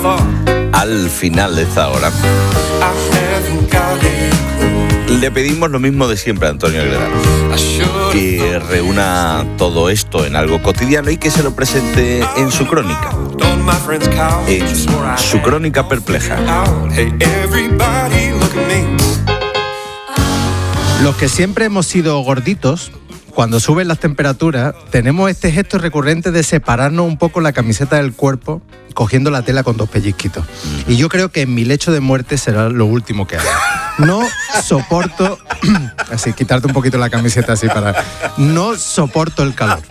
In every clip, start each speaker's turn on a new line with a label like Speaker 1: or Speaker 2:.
Speaker 1: Al final de esta hora le pedimos lo mismo de siempre a Antonio Gredano, que reúna todo esto en algo cotidiano y que se lo presente en su crónica, en su crónica perpleja.
Speaker 2: Los que siempre hemos sido gorditos, cuando suben las temperaturas, tenemos este gesto recurrente de separarnos un poco la camiseta del cuerpo, cogiendo la tela con 2 pellizquitos. Y yo creo que en mi lecho de muerte será lo último que haga. No soporto... Así, quitarte un poquito la camiseta así para... No soporto el calor.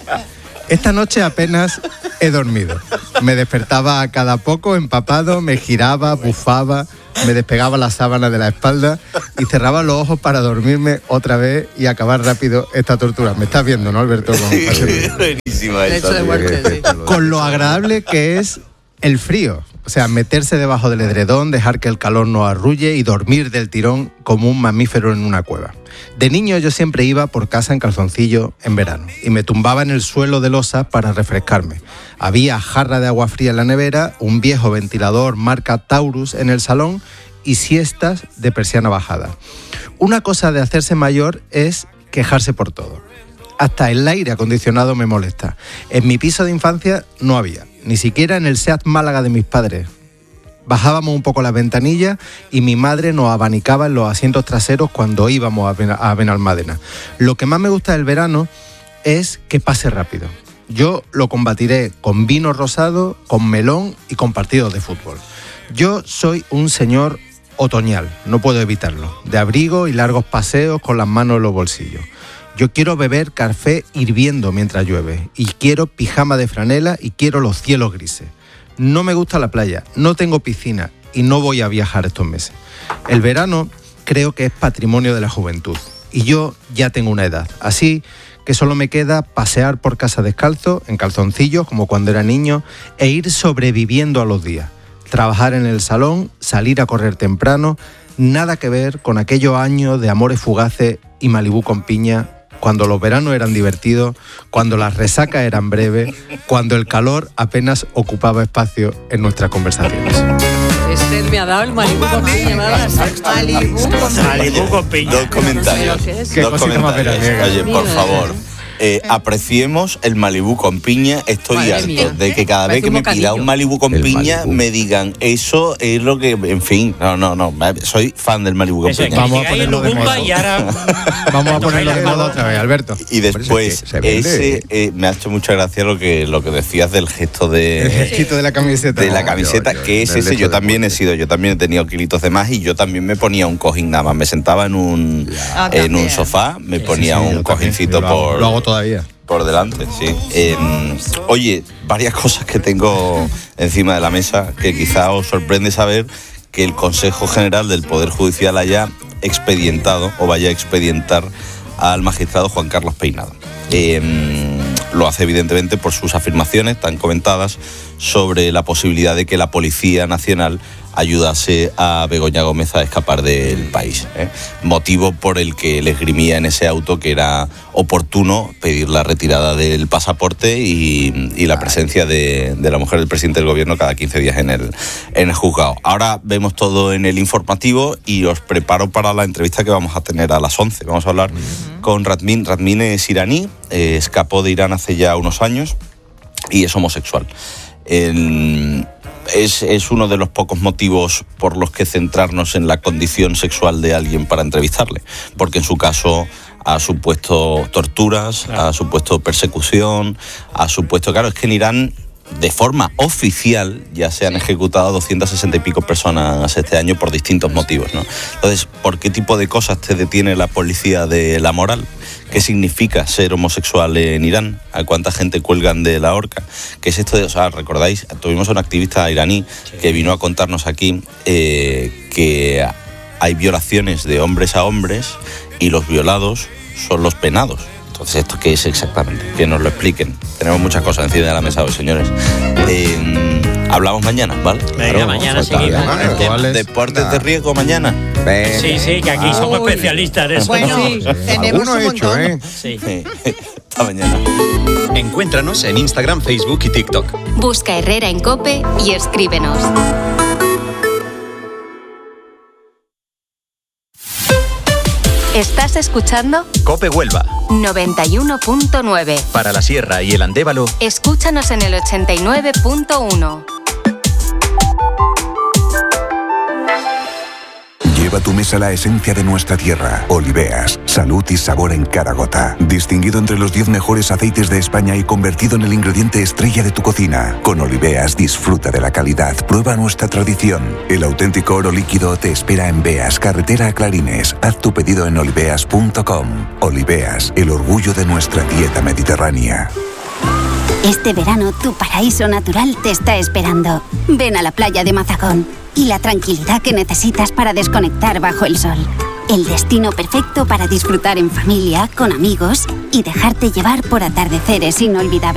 Speaker 2: Esta noche apenas he dormido. Me despertaba a cada poco empapado, me giraba, bufaba, me despegaba la sábana de la espalda y cerraba los ojos para dormirme otra vez y acabar rápido esta tortura. Me estás viendo, ¿no, Alberto?
Speaker 1: Buenísima esta.
Speaker 2: Con lo agradable que es el frío. O sea, meterse debajo del edredón, dejar que el calor nos arrulle y dormir del tirón como un mamífero en una cueva. De niño yo siempre iba por casa en calzoncillo en verano y me tumbaba en el suelo de losa para refrescarme. Había jarra de agua fría en la nevera, un viejo ventilador marca Taurus en el salón y siestas de persiana bajada. Una cosa de hacerse mayor es quejarse por todo. Hasta el aire acondicionado me molesta. En mi piso de infancia no había, ni siquiera en el Seat Málaga de mis padres. Bajábamos un poco las ventanillas y mi madre nos abanicaba en los asientos traseros cuando íbamos a Benalmádena. Lo que más me gusta del verano es que pase rápido. Yo lo combatiré con vino rosado, con melón y con partidos de fútbol. Yo soy un señor otoñal, no puedo evitarlo, de abrigo y largos paseos con las manos en los bolsillos. Yo quiero beber café hirviendo mientras llueve y quiero pijama de franela y quiero los cielos grises. No me gusta la playa, no tengo piscina y no voy a viajar estos meses. El verano creo que es patrimonio de la juventud y yo ya tengo una edad, así que solo me queda pasear por casa descalzo, en calzoncillos como cuando era niño, e ir sobreviviendo a los días. Trabajar en el salón, salir a correr temprano, nada que ver con aquellos años de amores fugaces y Malibú con piña, cuando los veranos eran divertidos, cuando las resacas eran breves, cuando el calor apenas ocupaba espacio en nuestras conversaciones.
Speaker 3: Este me ha dado el Malibú con piña.
Speaker 4: Malibú con piña.
Speaker 1: Dos comentarios.
Speaker 2: Qué cosita más veraniega.
Speaker 1: Oye, por favor, apreciemos el Malibú con piña. Estoy
Speaker 3: Madre
Speaker 1: harto
Speaker 3: mía.
Speaker 1: de que cada vez
Speaker 3: Parece
Speaker 1: que
Speaker 3: un
Speaker 1: me
Speaker 3: bocadillo.
Speaker 1: pida un Malibú con
Speaker 5: El
Speaker 1: piña
Speaker 5: Malibú.
Speaker 1: me digan, eso es lo que... En fin, no. Soy fan del Malibú con
Speaker 4: Eso es,
Speaker 1: piña.
Speaker 2: Vamos a
Speaker 4: que
Speaker 2: ponerlo de
Speaker 4: Lumumba
Speaker 2: moda.
Speaker 4: y ahora...
Speaker 2: Vamos a ponerlo de moda otra vez, Alberto.
Speaker 1: Y después,
Speaker 5: Se vende.
Speaker 1: me ha hecho mucha gracia lo que decías del gesto
Speaker 2: El
Speaker 1: de...
Speaker 2: gestito de la camiseta.
Speaker 1: De la camiseta,
Speaker 5: yo,
Speaker 1: que es
Speaker 5: del
Speaker 1: ese,
Speaker 5: hecho
Speaker 1: yo
Speaker 5: de
Speaker 1: también he
Speaker 5: muerte.
Speaker 1: sido, yo también he tenido kilitos de más y yo también me ponía un cojín nada más, me sentaba en un sofá, me ponía un cojincito
Speaker 2: Lo hago todavía.
Speaker 1: por delante, sí. Oye, varias cosas que tengo encima de la mesa que quizá os sorprende saber que el Consejo General del Poder Judicial haya expedientado o vaya a expedientar al magistrado Juan Carlos Peinado. Lo hace evidentemente por sus afirmaciones tan comentadas sobre la posibilidad de que la Policía Nacional ayudase a Begoña Gómez a escapar del país, ¿eh? Motivo por el que le esgrimía en ese auto que era oportuno pedir la retirada del pasaporte y la presencia de la mujer del presidente del gobierno cada 15 días en el juzgado. Ahora vemos todo en el informativo y os preparo para la entrevista que vamos a tener a las 11. Vamos a hablar con Radmin. Radmin es iraní, escapó de Irán hace ya unos años y es homosexual. Es uno de los pocos motivos por los que centrarnos en la condición sexual de alguien para entrevistarle, porque en su caso ha supuesto torturas, ha supuesto persecución, ha supuesto... Claro, es que en Irán, de forma oficial, ya se han ejecutado 260 y pico personas este año por distintos motivos, ¿no? Entonces, ¿por qué tipo de cosas te detiene la policía de la moral? ¿Qué significa ser homosexual en Irán? ¿A cuánta gente cuelgan de la horca? ¿Qué es esto de...? O sea, ¿recordáis? Tuvimos a un activista iraní que vino a contarnos aquí que hay violaciones de hombres a hombres y los violados son los penados. Entonces, ¿esto qué es exactamente? Que nos lo expliquen. Tenemos muchas cosas encima de la mesa hoy, señores. Hablamos mañana, ¿vale?
Speaker 4: Venga, mañana seguimos con el tema.
Speaker 1: Deportes de riesgo mañana.
Speaker 4: Sí, que aquí somos especialistas en eso.
Speaker 5: Bueno, tenemos un montón.
Speaker 4: Sí.
Speaker 1: Hasta mañana.
Speaker 6: Encuéntranos en Instagram, Facebook y TikTok.
Speaker 7: Busca Herrera en COPE y escríbenos. ¿Estás escuchando?
Speaker 6: COPE Huelva.
Speaker 7: 91.9.
Speaker 6: Para la Sierra y el Andévalo.
Speaker 7: Escúchanos en el 89.1.
Speaker 8: Lleva a tu mesa la esencia de nuestra tierra. Oliveas, salud y sabor en cada gota. Distinguido entre los 10 mejores aceites de España y convertido en el ingrediente estrella de tu cocina. Con Oliveas disfruta de la calidad, prueba nuestra tradición. El auténtico oro líquido te espera en Beas, carretera a Clarines. Haz tu pedido en oliveas.com. Oliveas, el orgullo de nuestra dieta mediterránea.
Speaker 9: Este verano tu paraíso natural te está esperando. Ven a la playa de Mazagón y la tranquilidad que necesitas para desconectar bajo el sol. El destino perfecto para disfrutar en familia, con amigos y dejarte llevar por atardeceres inolvidables.